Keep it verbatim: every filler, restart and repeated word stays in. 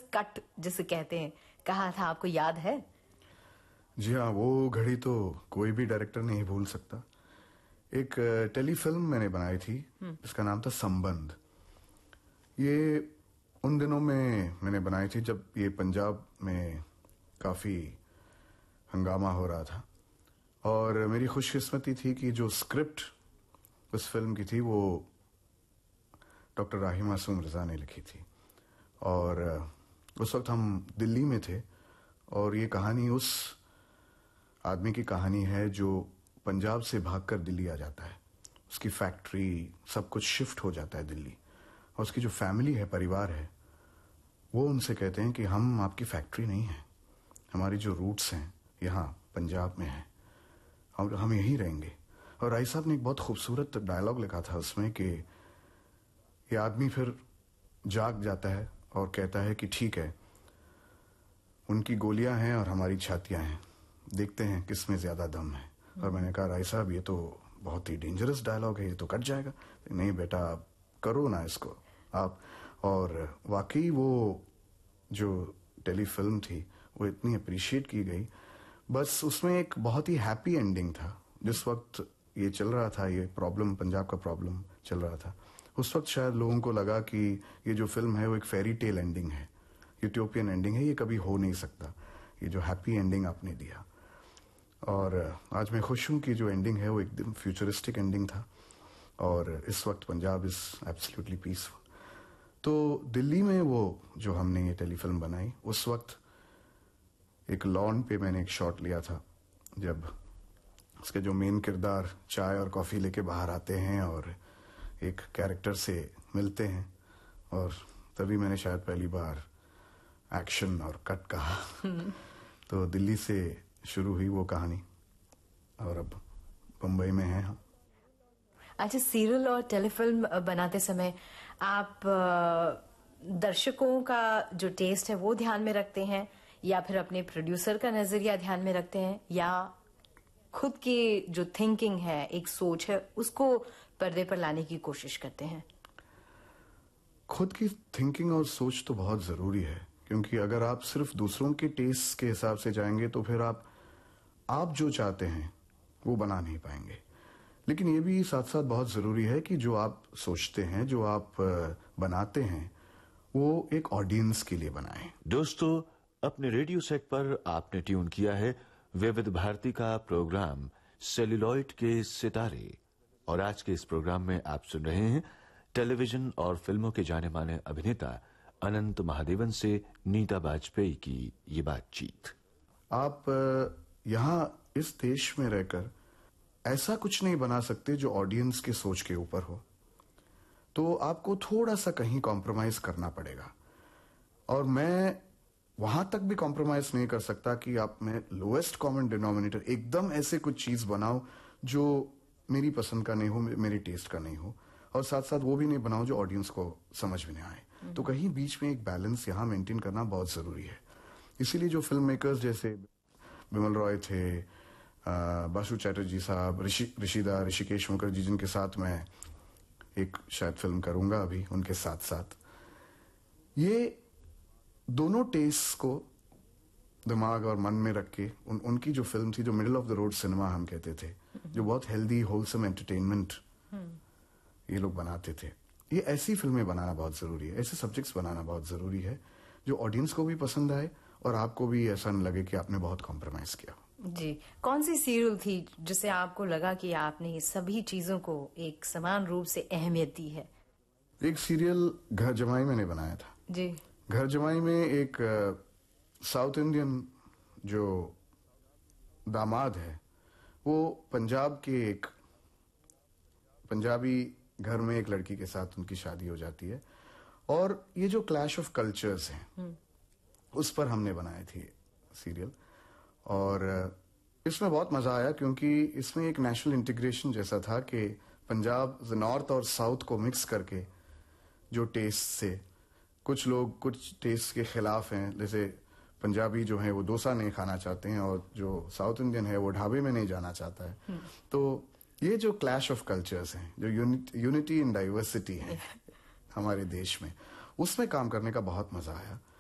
Cut जिसे कहते हैं, कहा था, आपको याद है? जी हाँ, वो घड़ी तो कोई भी डायरेक्टर नहीं भूल सकता। एक टेलीफिल्म मैंने बनाई थी जिसका नाम था संबंध। ये उन दिनों में मैंने बनाई थी जब ये पंजाब में काफी हंगामा हो रहा था, और मेरी खुशकिस्मती थी कि जो स्क्रिप्ट उस फिल्म की थी वो डॉक्टर राही मासूम रजा ने लिखी थी। और उस वक्त हम दिल्ली में थे, और ये कहानी उस आदमी की कहानी है जो पंजाब से भागकर दिल्ली आ जाता है। उसकी फैक्ट्री, सब कुछ शिफ्ट हो जाता है दिल्ली, और उसकी जो फैमिली है, परिवार है, वो उनसे कहते हैं कि हम आपकी फैक्ट्री नहीं है, हमारी जो रूट्स हैं यहाँ पंजाब में है, और हम यहीं रहेंगे। और राय साहब ने एक बहुत खूबसूरत डायलॉग लिखा था उसमें कि ये आदमी फिर जाग जाता है और कहता है कि ठीक है, उनकी गोलियां हैं और हमारी छातियां हैं, देखते हैं किसमें ज्यादा दम है। और मैंने कहा राय साहब ये तो बहुत ही डेंजरस डायलॉग है, ये तो कट जाएगा। नहीं बेटा, आप करो ना इसको आप। और वाकई वो जो टेलीफिल्म थी वो इतनी अप्रिशिएट की गई। बस उसमें एक बहुत ही हैप्पी एंडिंग था। जिस वक्त ये चल रहा था, ये प्रॉब्लम, पंजाब का प्रॉब्लम चल रहा था, उस वक्त शायद लोगों को लगा कि ये जो फिल्म है वो एक फेरी टेल एंडिंग है, यूटोपियन एंडिंग है, ये कभी हो नहीं सकता, ये जो हैप्पी एंडिंग आपने दिया। और आज मैं खुश हूं कि जो एंडिंग है वो एकदम फ्यूचरिस्टिक एंडिंग था, और इस वक्त पंजाब इज एब्सोल्युटली पीसफुल। तो दिल्ली में वो जो हमने ये टेलीफिल्म बनाई, उस वक्त एक लॉन पे मैंने एक शॉट लिया था जब उसके जो मेन किरदार चाय और कॉफी लेके बाहर आते हैं और एक कैरेक्टर से मिलते हैं, और तभी मैंने शायद पहली बार एक्शन और कट कहा। तो दिल्ली से शुरू हुई वो कहानी, और अब बंबई में हैं हम। अच्छा, सीरियल और टेलीफिल्म बनाते समय आप दर्शकों का जो टेस्ट है वो ध्यान में रखते हैं, या फिर अपने प्रोड्यूसर का नजरिया ध्यान में रखते हैं, या खुद की जो थिंकिंग है, एक सोच है, उसको पर्दे पर लाने की कोशिश करते हैं? खुद की थिंकिंग और सोच तो बहुत जरूरी है, क्योंकि अगर आप सिर्फ दूसरों के टेस्ट के हिसाब से जाएंगे तो फिर आप आप जो चाहते हैं वो बना नहीं पाएंगे। लेकिन ये भी साथ साथ बहुत जरूरी है कि जो आप सोचते हैं, जो आप बनाते हैं, वो एक ऑडियंस के लिए बनाएं। दोस्तों, अपने रेडियो सेट पर आपने ट्यून किया है विविध भारती का प्रोग्राम सेल्यूलॉइड के सितारे, और आज के इस प्रोग्राम में आप सुन रहे हैं टेलीविजन और फिल्मों के जाने माने अभिनेता अनंत महादेवन से नीता वाजपेयी की ये बातचीत। आप यहाँ इस देश में रहकर ऐसा कुछ नहीं बना सकते जो ऑडियंस के सोच के ऊपर हो, तो आपको थोड़ा सा कहीं कॉम्प्रोमाइज करना पड़ेगा। और मैं वहां तक भी कॉम्प्रोमाइज नहीं कर सकता कि आप मैं लोएस्ट कॉमन डिनोमिनेटर एकदम ऐसे कुछ चीज बनाओ जो मेरी पसंद का नहीं हो, मेरी टेस्ट का नहीं हो, और साथ साथ वो भी नहीं बनाओ जो ऑडियंस को समझ में नहीं आए। तो कहीं बीच में एक बैलेंस यहां मेंटेन करना बहुत जरूरी है। इसीलिए जो फिल्म मेकर्स जैसे बिमल रॉय थे, बासु चैटर्जी साहब, ऋषि ऋषिदा ऋषिकेश मुखर्जी, जिनके साथ मैं एक शायद फिल्म करूंगा अभी उनके साथ साथ, ये दोनों टेस्ट को दिमाग और मन में रख के उन, उनकी जो फिल्म थी, जो middle of the road cinema हम कहते थे, जो बहुत हेल्दी होलसम एंटरटेनमेंट ये लोग बनाते थे, ये ऐसी फिल्में बनाना बहुत जरूरी है, ऐसे सब्जेक्ट्स बनाना बहुत जरूरी है जो ऑडियंस को भी पसंद आए और आपको भी ऐसा न लगे कि आपने बहुत कॉम्प्रोमाइज किया। जी, कौन सी सीरियल थी जिसे आपको लगा कि आपने सभी चीजों को एक समान रूप से अहमियत दी है? एक सीरियल घर जमाई मैंने बनाया था जी। घर जमाई में एक साउथ इंडियन जो दामाद है, वो पंजाब के एक पंजाबी घर में एक लड़की के साथ उनकी शादी हो जाती है, और ये जो क्लैश ऑफ कल्चर्स हैं उस पर हमने बनाई थी सीरियल। और इसमें बहुत मजा आया क्योंकि इसमें एक नेशनल इंटीग्रेशन जैसा था कि पंजाब नॉर्थ और साउथ को मिक्स करके जो टेस्ट से, कुछ लोग कुछ टेस्ट के खिलाफ हैं, जैसे पंजाबी जो है वो डोसा नहीं खाना चाहते हैं और जो साउथ इंडियन है वो ढाबे में नहीं जाना चाहता है। तो ये जो क्लैश ऑफ कल्चर्स हैं, जो यूनिटी इन डाइवर्सिटी है हमारे देश में, उसमें काम करने का बहुत मजा आया।